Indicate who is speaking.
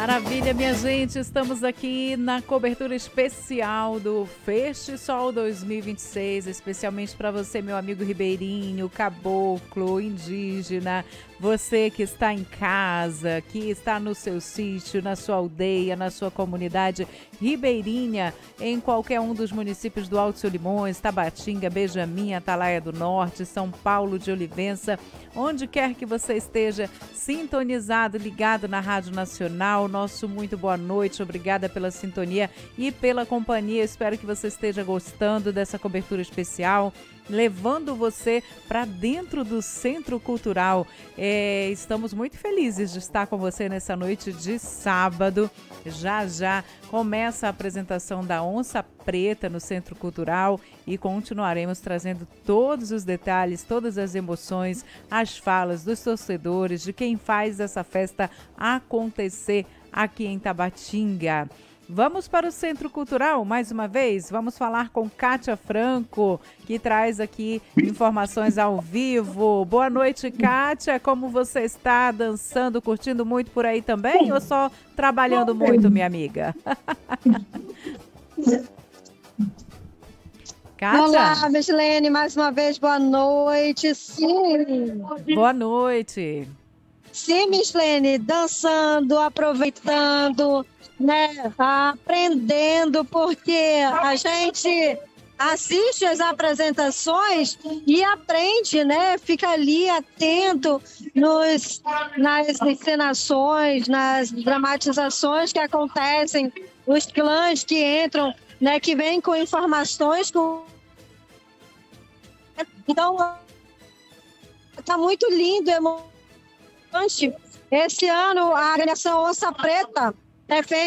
Speaker 1: Maravilha, minha gente, estamos aqui na cobertura especial do FestiSol 2026, especialmente para você, meu amigo ribeirinho, caboclo, indígena, você que está em casa, que está no seu sítio, na sua aldeia, na sua comunidade ribeirinha, em qualquer um dos municípios do Alto Solimões, Tabatinga, Bejamin, Atalaia do Norte, São Paulo de Olivença, onde quer que você esteja sintonizado, ligado na Rádio Nacional, nosso muito boa noite, obrigada pela sintonia e pela companhia, espero que você esteja gostando dessa cobertura especial, levando você para dentro do Centro Cultural. Estamos muito felizes de estar com você nessa noite de sábado. Já já começa a apresentação da Onça Preta no Centro Cultural e continuaremos trazendo todos os detalhes, todas as emoções, as falas dos torcedores, de quem faz essa festa acontecer aqui em Tabatinga. Vamos para o Centro Cultural, mais uma vez, vamos falar com Kátia Franco, que traz aqui informações ao vivo. Boa noite, Kátia, como você está dançando, curtindo muito por aí também ou só trabalhando muito, minha amiga? Kátia?
Speaker 2: Olá, Mislene, mais uma vez, boa noite, sim.
Speaker 1: Boa noite.
Speaker 2: Sim, Mislene, dançando, aproveitando, né, aprendendo, porque a gente assiste as apresentações e aprende, né, fica ali atento nas encenações, nas dramatizações que acontecem, os clãs que entram, né, que vêm com informações. Então, tá muito lindo, emocionante. Esse ano, a agremiação Onça Preta fez